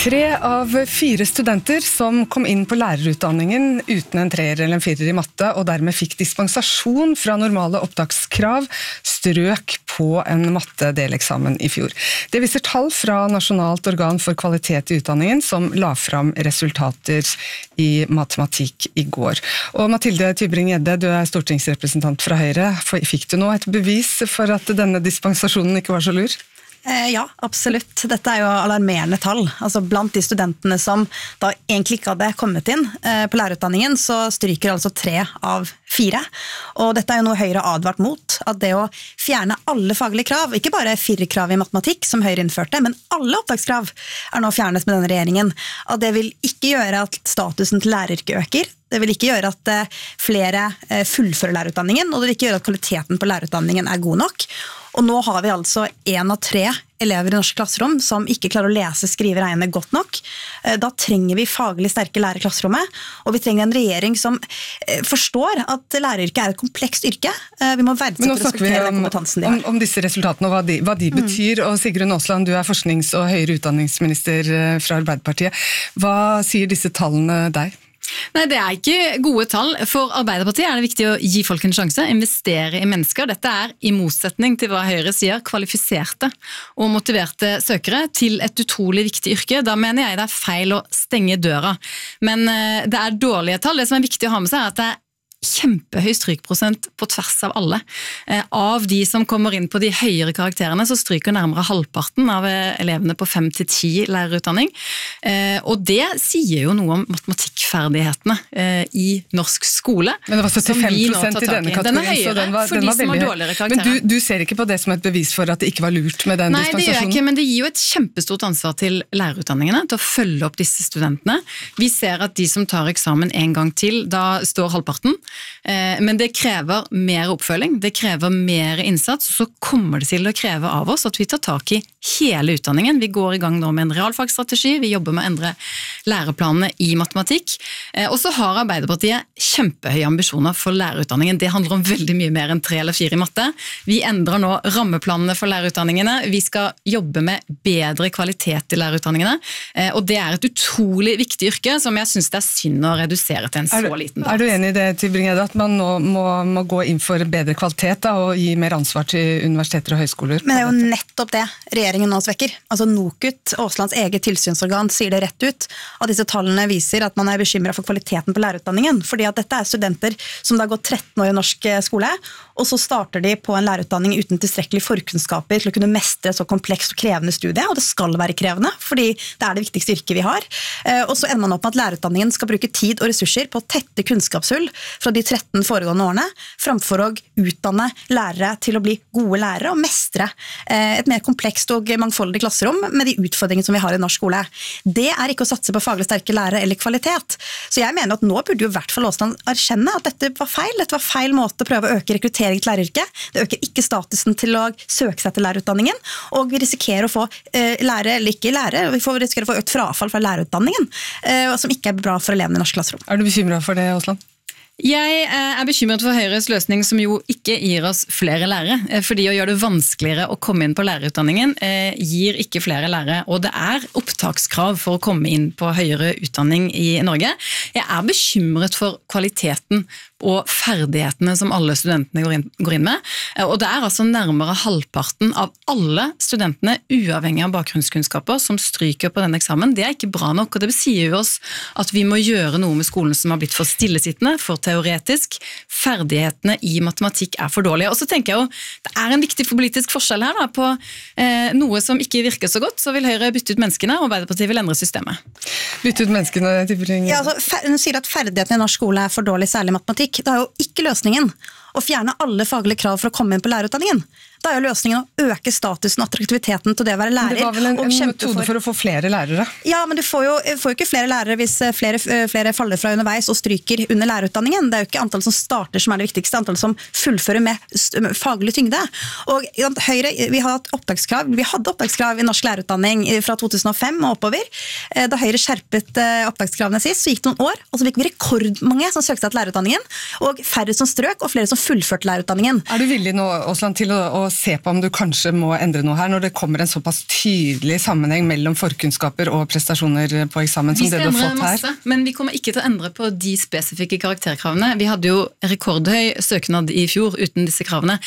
3 av 4 studenter som kom inn på lærerutdanningen uten en 3 eller en 4 i matte, og dermed fikk dispensasjon fra normale opptakskrav, strøk på en mattedeleksamen i fjor. Det viser tall fra Nasjonalt organ for kvalitet i utdanningen, som la fram resultater i matematikk i går. Og Mathilde Tybring-Gjedde, du er stortingsrepresentant fra Høyre. Fikk du nå et bevis for at denne dispensasjonen ikke var så lur? Ja, absolutt. Dette er jo alarmerende tall. Altså blant de studentene som da egentlig ikke hadde kommet inn på lærerutdanningen, så stryker altså 3 av 4. Og dette er jo noe Høyre har advart mot, at det å fjerne alle faglige krav, ikke bare 4 krav i matematikk som Høyre innførte, men alle opptakskrav er nå fjernet med denne regjeringen. At det vil ikke gjøre at statusen til læreryrket øker. Det vil ikke gjøre at flere fullfører lærerutdanningen, og det vil ikke gjøre at kvaliteten på lærerutdanningen er god nok. Og nå har vi altså 1 av 3 elever i norsk klasserom som ikke klarer å lese, skrive, regne godt nok. Da trenger vi faglig sterke lærere i klasserommet, og vi trenger en regjering som forstår at læreryrket er et komplekst yrke. Vi må verdsette og respektere den kompetansen de har. Om disse resultatene og hva de betyr, og Sigrun Aasland, du er forsknings- og høyere utdanningsminister fra Arbeiderpartiet. Hva sier disse tallene deg? Nei, det er ikke gode tall. For Arbeiderpartiet er det viktig å gi folk en sjanse, investere i mennesker. Dette er, i motsetning til hva Høyre sier, kvalifiserte og motiverte søkere til et utrolig viktig yrke. Da mener jeg det er feil å stenge døra. Men det er dårlige tall. Det som er viktig å ha med seg er at det er kjempehøy strykprosent på tvers av alle. Av de som kommer inn på de høyere karakterene, så stryker nærmere halvparten av elevene på 5-10 lærerutdanning. Og det sier jo noe om matematikkferdighetene i norsk skole. Men det var 75% i denne kategorien, den er høyere den var for de som har veldig dårligere karakterer. Men du ser ikke på det som et bevis for at det ikke var lurt med den dispensasjonen? Nei, det gjør jeg ikke, men det gir jo et kjempestort ansvar til lærerutdanningene til å følge opp disse studentene. Vi ser at de som tar eksamen en gang til, da står halvparten. Men det krever mer oppfølging, det krever mer innsats, og så kommer det til å kreve av oss at vi tar tak i hele utdanningen. Vi går i gang nå med en realfagsstrategi, vi jobber med å endre læreplanene i matematikk, og så har Arbeiderpartiet kjempehøye ambisjoner for lærerutdanningen. Det handler om veldig mye mer enn 3 eller 4 i matte. Vi endrer nå rammeplanene for lærerutdanningene, vi skal jobbe med bedre kvalitet i lærerutdanningene, og det er et utrolig viktig yrke som jeg synes det er synd å redusere til en så liten plass. Er du enig i det, Tybring-Gjedde, at man nå må gå inn for bedre kvalitet da, og gi mer ansvar til universiteter og høyskoler? Men det er jo nettopp det regjeringen nå svekker. Altså NOKUT, Aaslands eget tilsynsorgan, sier det rett ut. At disse tallene viser at man er bekymret for kvaliteten på lærerutdanningen. Fordi at dette er studenter som da har gått 13 år i norsk skole, og så starter de på en lærerutdanning uten tilstrekkelig forkunnskaper til å kunne mestre så komplekst og krevende studie, og det skal være krevende, fordi det er det viktigste yrket vi har. Og så ender man opp med at lærerutdanningen skal bruke tid og ressurser på å tette kunnskapshull fra de 13 foregående årene, framfor å utdanne lærere til å bli gode lærere og mestre et mer komplekst og mangfoldig klasserom med de utfordringene som vi har i norsk skole. Det er ikke å satse på faglig sterke lærere eller kvalitet. Så jeg mener at nå burde jo i hvert fall Aasland erkjenne at dette var feil måte å prøve å øke rekruttering til læreryrket. Det øker ikke statusen til å søke seg til lærerutdanningen, og vi risikerer å få lærere eller ikke lærere, vi får risikere å få økt frafall fra lærerutdanningen, som ikke er bra for elevene i norsk klasserom. Er du bekymret for det, Aasland? Jeg er bekymret for Høyres løsning som jo ikke gir oss flere lærere, fordi å gjøre det vanskeligere å komme inn på lærerutdanningen gir ikke flere lærere, og det er opptakskrav for å komme inn på høyere utdanning i Norge. Jeg er bekymret for kvaliteten og ferdighetene som alle studentene går inn med, og det er altså nærmere halvparten av alle studentene, uavhengig av bakgrunnskunnskaper, som stryker på denne eksamen. Det er ikke bra nok, og det sier jo oss at vi må gjøre noe med skolen som har blitt for stillesittende, for teoretisk. Ferdighetene i matematikk er for dårlige. Og så tenker jeg jo, det er en viktig politisk forskjell her da, på noe som ikke virker så godt, så vil Høyre bytte ut menneskene, og Arbeiderpartiet vil endre systemet. Bytte ut menneskene, Ja, altså, hun sier at ferdighetene i norsk skole er for dårlig, særlig matematikk. Det er jo ikke løsningen å fjerne alle faglige krav for å komme inn på lærerutdanningen. Da er jo løsningen å øke statusen og attraktiviteten til det å være lærer. Det var vel en metode for å få flere lærere? Ja, men du får jo ikke flere lærere hvis flere faller fra underveis og stryker under lærerutdanningen. Det er jo ikke antall som starter som er det viktigste, antall som fullfører med faglig tyngde. Og Høyre, vi hadde opptakskrav i norsk lærerutdanning fra 2005 og oppover. Da Høyre skjerpet opptakskravene sist, så gikk det noen år, og så fikk vi rekordmange som søkte seg til lærerutdanningen, og færre som strøk, og flere som fullførte lærerutdanningen. Er du villig nå, Aasland, til å se på om du kanskje må endre noe her, når det kommer en såpass tydelig sammenheng mellom forkunnskaper og prestasjoner på eksamen som det du har fått her? Masse, men vi kommer ikke til å endre på de spesifikke karakterkravene. Vi hadde jo rekordhøy søknad i fjor uten disse kravene.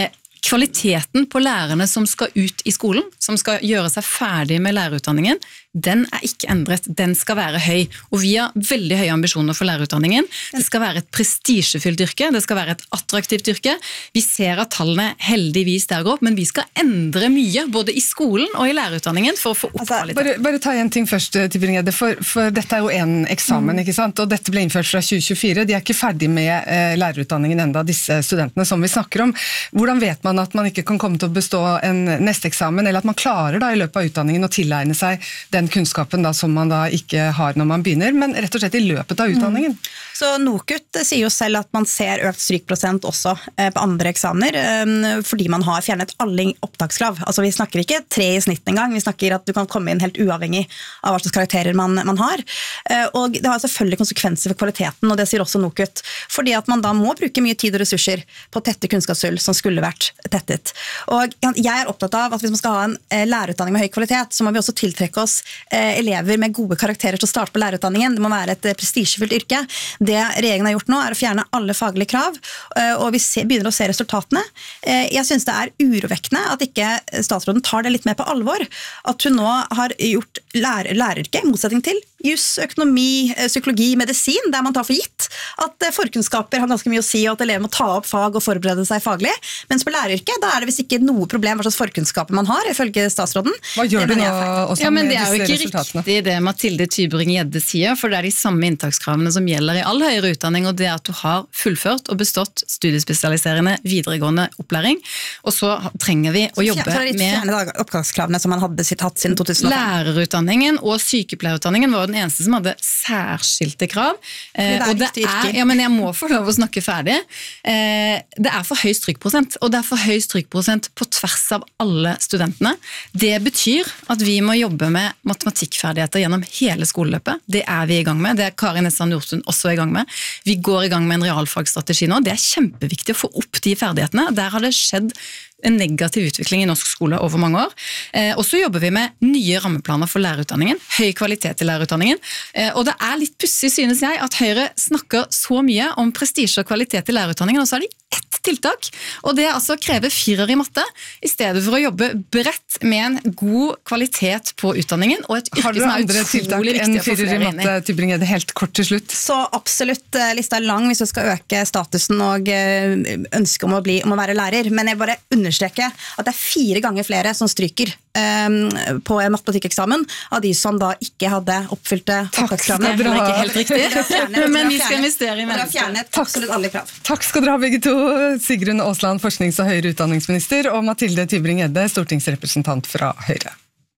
Kvaliteten på lærerne som skal ut i skolen, som skal gjøre seg ferdig med lærerutdanningen, den ikke endret. Den skal være høy. Og vi har veldig høye ambisjoner for lærerutdanningen. Det skal være et prestisjefylt yrke, det skal være et attraktivt yrke. Vi ser at tallene heldigvis der går opp, men vi skal endre mye, både i skolen og i lærerutdanningen, for å få opp kvalitet. Bare ta en ting først, Tybring-Gjedde, for dette jo en eksamen, ikke sant? Og dette ble innført fra 2024. De ikke ferdig med lærerutdanningen enda, disse studentene som vi snakker om. Hvordan vet man at man ikke kan komme til å bestå en neste eksamen, eller at man klarer da i løpet av utdanningen å tilegne seg den kunnskapen da, som man da ikke har når man begynner, men rett og slett i løpet av utdanningen? Så NOKUT sier jo selv at man ser økt strykprosent også på andre eksamener, fordi man har fjernet alle opptakskrav. Altså vi snakker ikke 3 i snitt engang, vi snakker at du kan komme inn helt uavhengig av hva slags karakterer man har. Og det har selvfølgelig konsekvenser for kvaliteten, og det sier også NOKUT, fordi at man da må bruke mye tid og ressurser på å tette kunnskapshull som skulle vært tettet. Og jeg opptatt av at hvis man skal ha en lærerutdanning med høy kvalitet, så må vi også tiltrekke oss elever med gode karakterer til å starte på lærerutdanningen. Det må være et prestisjefullt yrke. Det regjeringen har gjort nå å fjerne alle faglige krav, og vi begynner å se resultatene. Jeg synes det urovekkende at ikke statsråden tar det litt mer på alvor. At hun nå har gjort læreryrket, i motsetning til jus, økonomi, psykologi, medisin, der man tar for gitt at forkunnskaper har ganske mye å si, og at elever må ta opp fag og forberede seg faglig. Mens på læreryrket, da det visst ikke noe problem hva slags forkunnskaper man har, ifølge statsråden. Hva gjør du nå også men med det disse jo ikke resultatene? Riktig det Mathilde Tybring-Gjedde sier, for det de samme inntakskravene som gjelder i all høyere utdanning, og det at du har fullført og bestått studiespesialiserende videregående opplæring, og så trenger vi å jobbe med fjerne opptakskravene som man hadde hatt siden 2005. Lærerutdanningen og sykepleierutdanningen var den eneste som hadde særskilte krav. Og det men jeg må få lov å snakke ferdig. Det for høy strykprosent, og det for høy strykprosent på tvers av alle studentene. Det betyr at vi må jobbe med matematikkferdigheter gjennom hele skoleløpet. Det vi i gang med. Det Kari Nessa Nordtun også i gang med. Vi går i gang med en realfagsstrategi nå. Det kjempeviktig å få opp de ferdighetene. Der har det skjedd en negativ utvikling i norsk skole over mange år. Og så jobber vi med nye rammeplaner for lærerutdanningen, høy kvalitet i lærerutdanningen, og det litt pussig, synes jeg, at Høyre snakker så mye om prestisje og kvalitet i lærerutdanningen, og så har de ett tiltak, og det altså krever 4 i matte, i stedet for å jobbe bredt med en god kvalitet på utdanningen, og et yrke som utrolig viktig å få flere inn i. Matte, Tybring-Gjedde, helt kort til slutt? Så absolutt, lista lang hvis du skal øke statusen og ønske om å være lærer, men jeg bare understreke at det 4 ganger flere som stryker på en matematikkeksamen av de som da ikke hadde oppfylte opptakskravene. Det ikke helt riktig, men vi skal investere i mennesker. Det har fjernet absolutt alle krav. Takk skal dere ha begge to, Sigrun Aasland, forsknings- og høyere utdanningsminister, og Mathilde Tybring-Gjedde, stortingsrepresentant fra Høyre.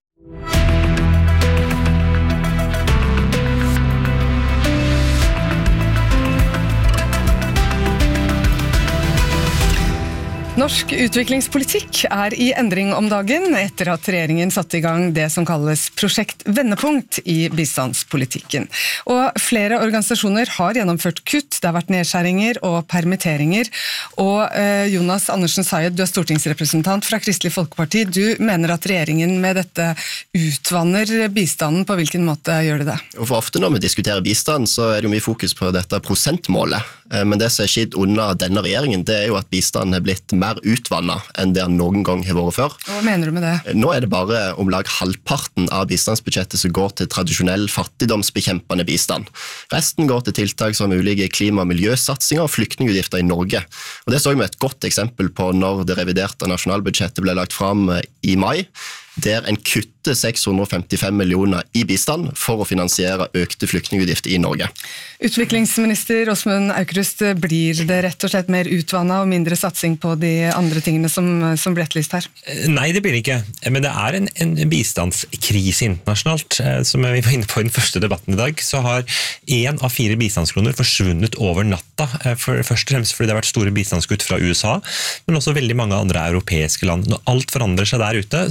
Norsk utviklingspolitikk i endring om dagen etter at regjeringen satte i gang det som kalles Prosjekt Vendepunkt i bistandspolitikken. Og flere organisasjoner har gjennomført kutt, det har vært nedskjæringer og permitteringer. Og Jonas Andersen Sayed, du stortingsrepresentant fra Kristelig Folkeparti. Du mener at regjeringen med dette utvanner bistanden. På hvilken måte gjør det det? Og for ofte når vi diskuterer bistand, så det jo mye fokus på dette prosentmålet. Men det som skitt under denne regjeringen, det jo at bistanden har blitt mer utvannet enn det noen gang har vært før. Hva mener du med det? Nå det bare om lag halvparten av bistandsbudsjettet som går til tradisjonell fattigdomsbekjempende bistand. Resten går til tiltak som ulike klima- og miljøsatsinger og flyktningutgifter i Norge. Og det så vi et godt eksempel på når det reviderte nasjonalbudsjettet ble lagt fram i mai, der en kutter 655 millioner i bistand for å finansiere økte flyktningutgifter i Norge. Utviklingsminister Åsmund Aukrust, blir det rett og slett mer utvannet og mindre satsing på de andre tingene som ble etterlyst her? Nei, det blir det ikke. Men det en bistandskrise internasjonalt. Som vi var inne på i den første debatten i dag, så har 1 av 4 bistandskroner forsvunnet over natta. Først og fremst fordi det har vært store bistandskutt fra USA, men også veldig mange andre europeiske land. Når alt forandrer seg der ute, så må også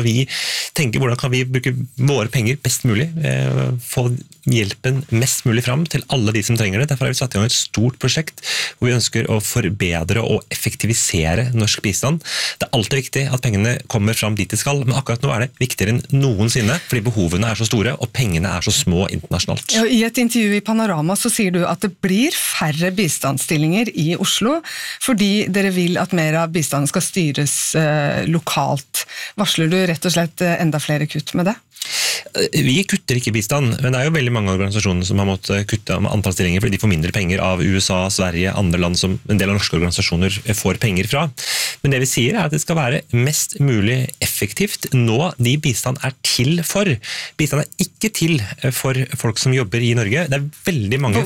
vi tenke hvordan kan vi bruke våre penger best mulig, få hjelpen mest mulig fram til alle de som trenger det. Derfor har vi satt i gang et stort prosjekt hvor vi ønsker å forbedre og effektivisere norsk bistand. Det er alltid viktig at pengene kommer fram dit de skal, men akkurat nå er det viktigere enn noensinne, fordi behovene er så store og pengene er så små internasjonalt. Ja, I et intervju i Panorama så sier du at det blir færre bistandsstillinger i Oslo, fordi dere vil at mer av bistanden skal styres lokalt. Varsler du rett og slett enda flere kutt med det? Vi kutter ikke bistand, men det er jo veldig mange organisasjoner som har måttet kutte antall stillinger fordi de får mindre penger av USA, Sverige, andre land som en del av norske organisasjoner får penger fra. Men det vi sier er at det skal være mest mulig effektivt nå de bistand er til for. Bistand er ikke til for folk som jobber i Norge. Det er veldig mange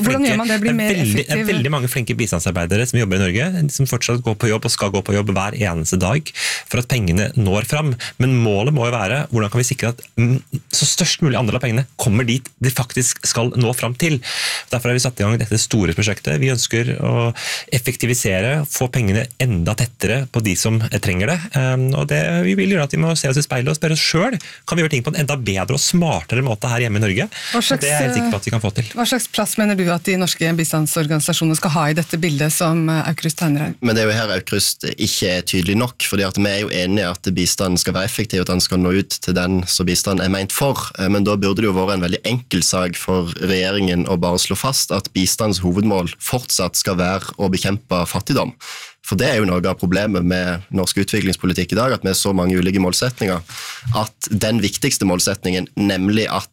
veldig mange flinke bistandsarbeidere som jobber i Norge, som fortsatt går på jobb og skal gå på jobb hver eneste dag for at pengene når fram. Men målet må jo være hvordan kan vi sikre at så størst mulig andel av pengene kommer dit de faktisk skal nå fram til. Derfor har vi satt i gang dette store prosjektet. Vi ønsker å effektivisere, få pengene enda tettere på de som trenger det. Og vi vil gjøre at vi må se oss i speilet og spørre oss selv, kan vi gjøre ting på en enda bedre og smartere måte her hjemme i Norge? Og det er jeg sikker på at vi kan få til. Hva slags plass mener du at de norske bistandsorganisasjonene skal ha i dette bildet som Aukrust tegner her? Men det er jo her Aukrust ikke er tydelig nok, fordi at vi er jo enige at bistanden skal være effektiv, at den skal nå ut til den som bistanden er ment for. Men da burde det jo være en veldig enkel sak for regjeringen å bare slå fast at bistandens hovedmål fortsatt skal være å bekjempe fattigdom. For det er jo noe av problemet med norsk utviklingspolitikk i dag, at vi har så mange ulike målsetninger, at den viktigste målsetningen, nemlig at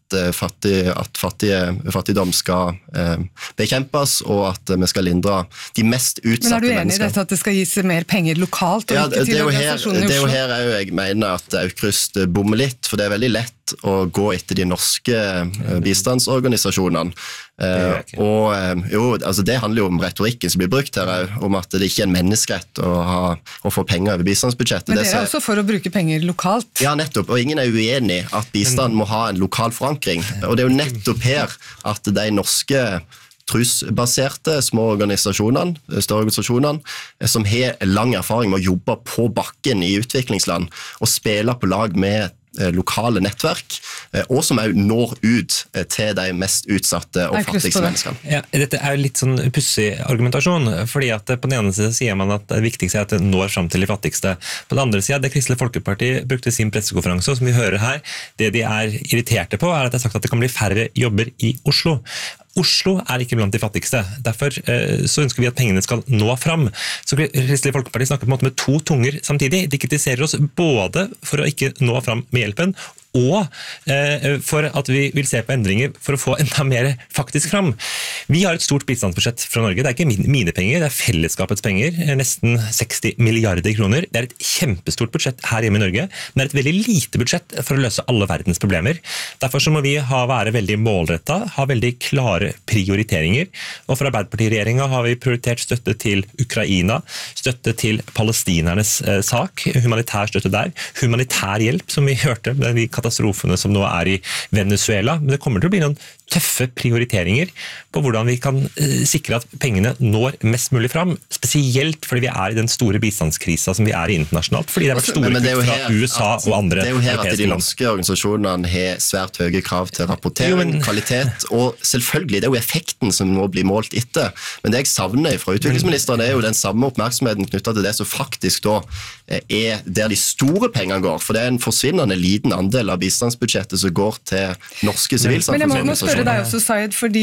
fattigdom skal bekjempes, og at vi skal lindre de mest utsatte mennesker. Men er du enig i dette at det skal gis mer penger lokalt, og ikke til organisasjoner i Oslo? Det er jo her jeg mener at Aukrust bommer litt, for det er veldig lett å gå etter de norske bistandsorganisasjonene. Det handler jo om retorikken som blir brukt her, om at det ikke er en menneskerett å få penger over bistandsbudsjettet. Men dere er også for å bruke penger lokalt? Ja, nettopp, og ingen er uenig at bistand må ha en lokal forankring. Og det er jo nettopp her at de norske trosbaserte små organisasjonene, større organisasjonene, som har lang erfaring med å jobbe på bakken i utviklingsland, og spille på lag med lokale nettverk, og som også når ut til de mest utsatte og fattigste menneskene. Ja, dette er jo litt sånn pussig argumentasjon, fordi at på den ene siden sier man at det viktigste er at det når frem til de fattigste. På den andre siden, det Kristelig Folkeparti brukte sin pressekonferanse, som vi hører her, det de er irriterte på er at det er sagt at det kan bli færre jobber i Oslo. Oslo er ikke blant de fattigste. Derfor så ønsker vi at pengene skal nå fram. Så Kristelig Folkeparti snakker på en måte med to tunger samtidig. De kritiserer oss både for å ikke nå fram med hjelpen, og for at vi vil se på endringer for å få enda mer faktisk fram. Vi har et stort bistandsbudsjett fra Norge. Det er ikke mine penger, det er fellesskapets penger. Nesten 60 milliarder kroner. Det er et kjempestort budsjett her hjemme i Norge, men det er et veldig lite budsjett for å løse alle verdens problemer. Derfor så må vi være veldig målrettet, ha veldig klare prioriteringer. Og for Arbeiderparti-regjeringen har vi prioritert støtte til Ukraina, støtte til palestinernes sak, humanitær støtte der, humanitær hjelp, som vi hørte, de katastrofene som nå er i Venezuela. Men det kommer til å bli noen tøffe prioriteringer på hvordan vi kan sikre at pengene når mest mulig fram, spesielt fordi vi er i den store bistandskrisa som vi er i internasjonalt, fordi det har vært store kutt fra USA og andre. Det er jo her at de norske organisasjonene har svært høye krav til rapportering, kvalitet, og selvfølgelig, det er jo effekten som må bli målt etter. Men det jeg savner fra utviklingsministeren er jo den samme oppmerksomheten knyttet til det som faktisk da er der de store pengene går, for det er en forsvinnende liten andel av bistandsbudsjettet som går til norske sivilsamfunnsorganisasjoner. Det er også, Syed, fordi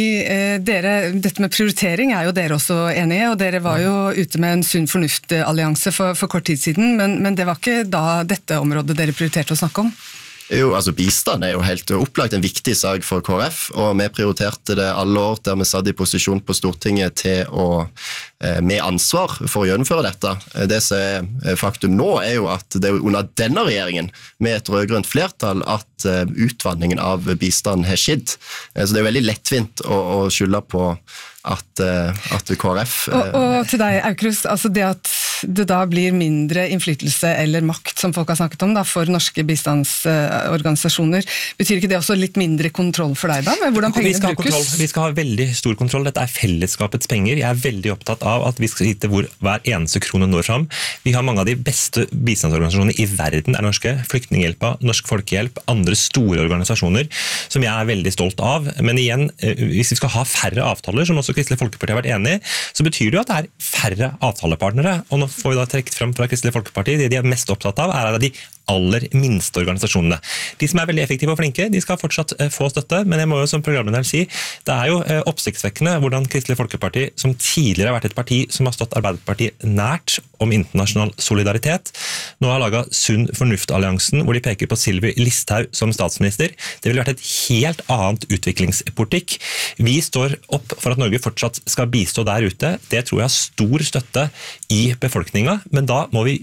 dette med prioritering er jo dere også enige, og dere var jo ute med en sunn fornuft-allianse for kort tid siden, men det var ikke da dette området dere prioriterte å snakke om? Jo, altså bistand er jo helt opplagt en viktig sak for KrF, og vi prioriterte det alle år der vi satt i posisjon på Stortinget til å med ansvar for å gjennomføre dette. Det som er faktum nå er jo at det er under denne regjeringen med et rødgrønt flertall at utvanningen av bistand har skjedd. Så det er veldig lettvint å skylde på at KrF... Og til deg, Aukrust, altså det at det da blir mindre innflytelse eller makt, som folk har snakket om, da, for norske bistandsorganisasjoner, betyr ikke det også litt mindre kontroll for deg da, med hvordan pengene brukes? Vi skal ha veldig stor kontroll. Dette er fellesskapets penger. Jeg er veldig opptatt av av at vi skal vite hvor hver eneste krone når fram. Vi har mange av de beste bistandsorganisasjonene i verden er norske. Flyktninghjelpa, Norsk Folkehjelp, andre store organisasjoner som jeg er veldig stolt av. Men igjen, hvis vi skal ha færre avtaler, som også Kristelig Folkeparti har vært enig i, så betyr det jo at det er færre avtalepartnere. Og nå får vi da trukket frem fra Kristelig Folkeparti, det de er mest opptatt av er de aller minste organisasjonene. De som er veldig effektive og flinke, de skal fortsatt få støtte, men jeg må jo som programlederen si, det er jo oppsiktsvekkende hvordan Kristelig Folkeparti, som tidligere har vært et parti som har stått Arbeiderpartiet nært om internasjonal solidaritet, nå har laget Sunn Fornuft-alliansen, hvor de peker på Sylvi Listhaug som statsminister. Det ville vært et helt annet utviklingspolitikk. Vi står opp for at Norge fortsatt skal bistå der ute. Det tror jeg har stor støtte i befolkningen, men da må vi